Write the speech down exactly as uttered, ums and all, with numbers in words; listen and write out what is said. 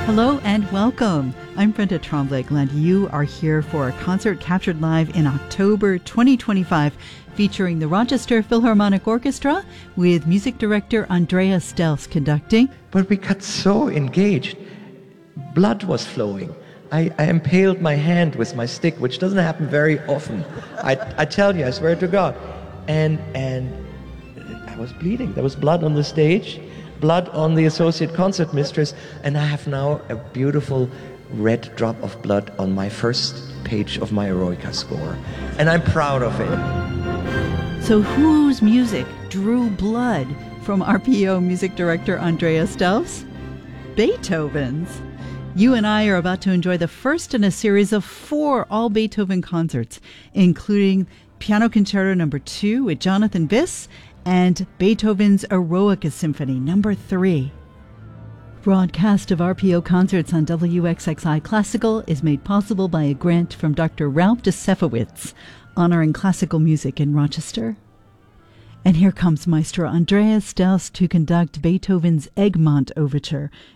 Hello and welcome. I'm Brenda Tremblay. Glad you are here for a concert captured live in October twenty twenty-five featuring the Rochester Philharmonic Orchestra with music director Andrea Stelz conducting. But we got so engaged. Blood was flowing. I, I impaled my hand with my stick, which doesn't happen very often. I, I tell you, I swear to God. And, and I was bleeding. There was blood on the stage, blood on the associate concert mistress, and I have now a beautiful red drop of blood on my first page of my Eroica score. And I'm proud of it. So whose music drew blood from R P O music director Andrea Stelz? Beethoven's. You and I are about to enjoy the first in a series of four all Beethoven concerts, including Piano Concerto number two with Jonathan Biss and Beethoven's Eroica Symphony number three. Broadcast of R P O concerts on W X X I Classical is made possible by a grant from Doctor Ralph Desefowitz, honoring classical music in Rochester. And here comes Maestro Andrea Stelz to conduct Beethoven's Egmont Overture